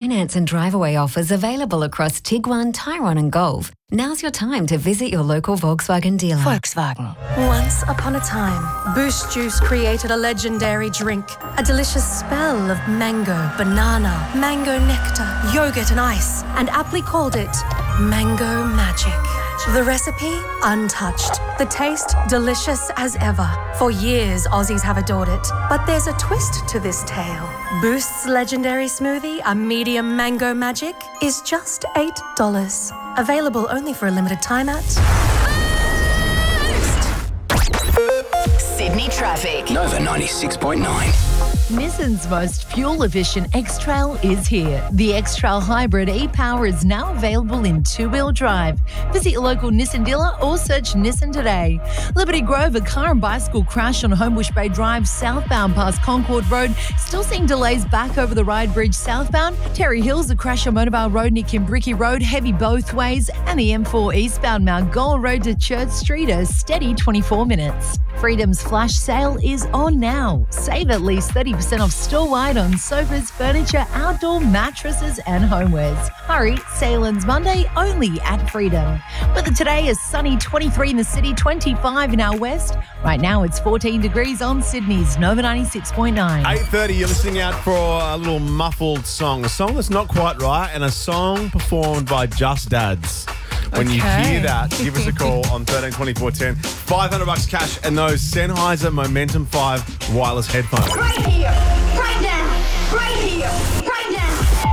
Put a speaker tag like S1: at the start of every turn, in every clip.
S1: finance and drive-away offers available across Tiguan, Tyrone and Golf. Now's your time to visit your local Volkswagen dealer.
S2: Volkswagen.
S3: Once upon a time, Boost Juice created a legendary drink. A delicious spell of mango, banana, mango nectar, yogurt and ice, and aptly called it Mango Magic. The recipe, untouched. The taste, delicious as ever. For years, Aussies have adored it. But there's a twist to this tale. Boost's legendary smoothie, a medium Mango Magic, is just $8. Available only for a limited time at...
S4: Sydney traffic.
S5: Nova 96.9.
S2: Nissan's most fuel-efficient X-Trail is here. The X-Trail Hybrid e-Power is now available in two-wheel drive. Visit your local Nissan dealer or search Nissan today. Liberty Grove, a car and bicycle crash on Homebush Bay Drive southbound past Concord Road. Still seeing delays back over the Ryde Bridge southbound. Terry Hills, a crash on Motorvale Road near Kimbrickie Road, heavy both ways. And the M4 eastbound Mount Goal Road to Church Street, a steady 24 minutes. Freedom's flash sale is on now. Save at least 30% off store-wide on sofas, furniture, outdoor mattresses and homewares. Hurry, sale ends Monday only at Freedom. Weather today is sunny, 23 in the city, 25 in our west. Right now it's 14 degrees on Sydney's Nova 96.9.
S6: 8:30, you're listening out for a little muffled song. A song that's not quite right and a song performed by Just Dads. When you hear that, give us a call on 13 24 10. $500 cash and those Sennheiser Momentum 5 wireless headphones.
S4: Right here, right now, right here, right now.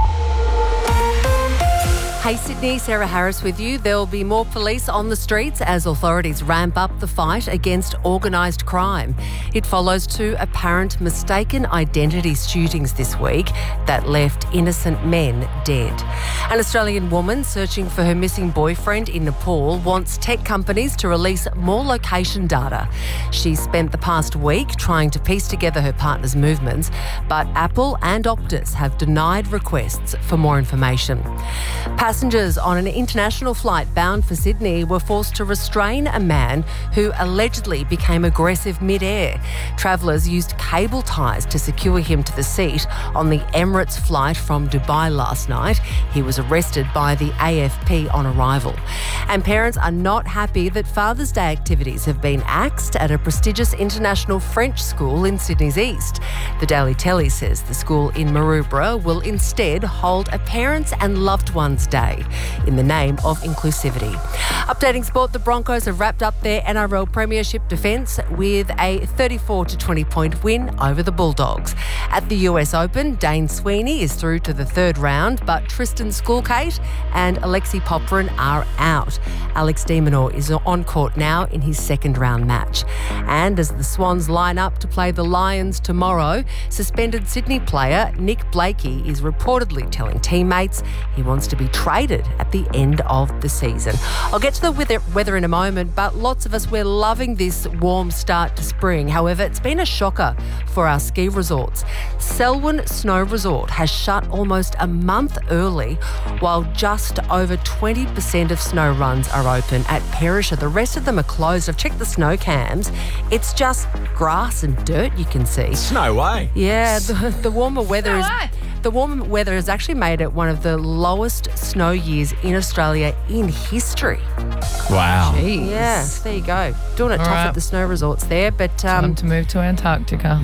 S7: Hey Sydney, Sarah Harris with you. There will be more police on the streets as authorities ramp up the fight against organised crime. It follows two apparent mistaken identity shootings this week that left innocent men dead. An Australian woman searching for her missing boyfriend in Nepal wants tech companies to release more location data. She spent the past week trying to piece together her partner's movements, but Apple and Optus have denied requests for more information. Passengers on an international flight bound for Sydney were forced to restrain a man who allegedly became aggressive mid-air. Travellers used cable ties to secure him to the seat on the Emirates flight from Dubai last night. He was arrested by the AFP on arrival. And parents are not happy that Father's Day activities have been axed at a prestigious international French school in Sydney's east. The Daily Telly says the school in Maroubra will instead hold a Parents and Loved Ones Day in the name of inclusivity. Updating sport, the Broncos have wrapped up their NRL Premiership defence with a 34-20 point win over the Bulldogs. At the US Open, Dane Sweeney is through to the third round, but Tristan Skulkate and Alexei Popyrin are out. Alex de Minaur is on court now in his second round match. And as the Swans line up to play the Lions tomorrow, suspended Sydney player Nick Blakey is reportedly telling teammates he wants to be traded at the end of the season. I'll get to the weather in a moment, but lots of us, we're loving this warm start to spring. However, it's been a shocker for our ski resorts. Selwyn Snow Resort has shut almost a month early, while just over 20% of snow runs are open at Perisher. The rest of them are closed. I've checked the snow cams. It's just grass and dirt you can see.
S6: Snow way.
S7: Yeah, the warmer weather is... The warm weather has actually made it one of the lowest snow years in Australia in history.
S6: Wow.
S8: Jeez.
S7: Yeah, there you go. Doing it tough
S8: right.
S7: at the snow resorts there, but...
S8: Time to move to Antarctica.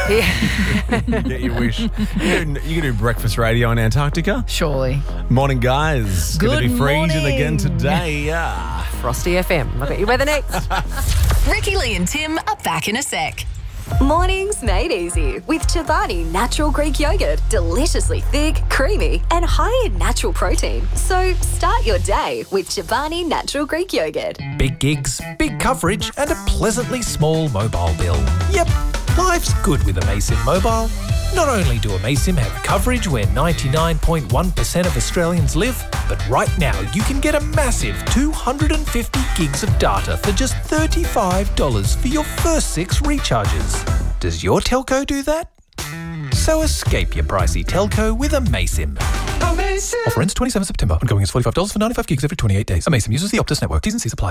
S6: Get your wish. You can do breakfast radio in Antarctica?
S8: Surely.
S6: Morning, guys. Going to be
S8: Good
S6: freezing
S8: morning.
S6: again today. Yeah.
S7: Frosty FM. I'll get you weather next.
S4: Ricky Lee and Tim are back in a sec.
S9: Mornings made easy with Chobani Natural Greek Yogurt. Deliciously thick, creamy, and high in natural protein. So start your day with Chobani Natural Greek Yogurt.
S10: Big gigs, big coverage, and a pleasantly small mobile bill. Yep, life's good with Amasim Mobile. Not only do Amasim have coverage where 99.1% of Australians live, but right now you can get a massive 250 gigs of data for just $35 for your first 6 recharges. Does your telco do that? So escape your pricey telco with Amasim. Offer ends 27 September. Ongoing is $45 for 95 gigs every 28 days. Amasim uses the Optus network. T's and C's apply.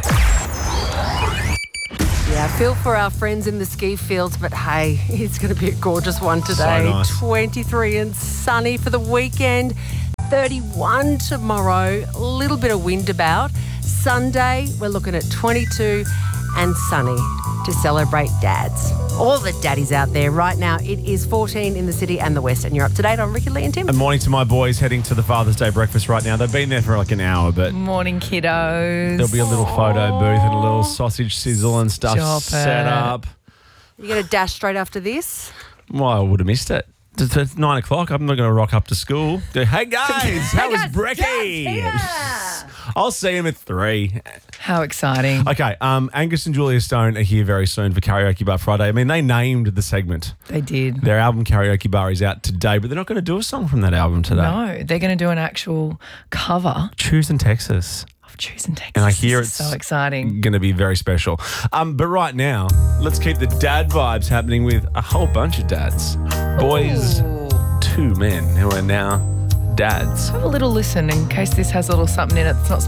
S7: Yeah, I feel for our friends in the ski fields, but hey, it's going to be a gorgeous one today.
S6: So nice.
S7: 23 and sunny for the weekend. 31 tomorrow. A little bit of wind about. Sunday, we're looking at 22 and sunny to celebrate dads. All the daddies out there right now. It is 14 in the city and the west, and you're up to date on Ricky, Lee and Tim.
S6: And morning to my boys heading to the Father's Day breakfast right now. They've been there for like an hour, but
S8: Morning, kiddos.
S6: there'll be a little photo booth and a little sausage sizzle and stuff
S8: Stop
S6: set
S8: it.
S6: up.
S7: You're going to dash straight after this?
S6: Well, I would have missed it. It's 9 o'clock. I'm not going to rock up to school. Hey, guys. How was brekkie? I'll see him at 3.
S8: How exciting.
S6: Okay, Angus and Julia Stone are here very soon for Karaoke Bar Friday. I mean, they named the segment.
S8: They did.
S6: Their album Karaoke Bar is out today, but they're not going to do a song from that album today.
S8: No, they're going to do an actual cover
S6: Choosing Texas.
S8: of Choosing Texas.
S6: And I hear
S8: This
S6: it's
S8: is so exciting.
S6: going to be very special. But right now, let's keep the dad vibes happening with a whole bunch of dads. Boys, 2 men who are now dads.
S8: Have a little listen in case this has a little something in it that's not